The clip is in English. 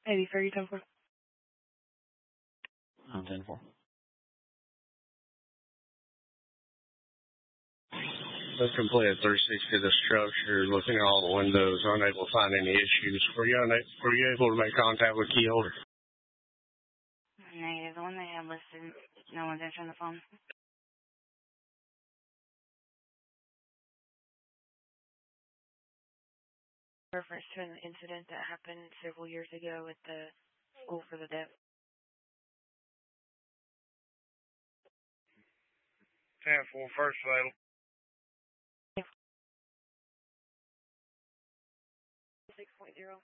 84, you 10-4. I'm 10-4. Let's complete a 360 of the structure, looking at all the windows, unable to find any issues. Were you able to make contact with key holder? Negative. The one they have listed, no one's answering the phone. Reference to an incident that happened several years ago at the school for the deaf. 10-4, first available. 6.0.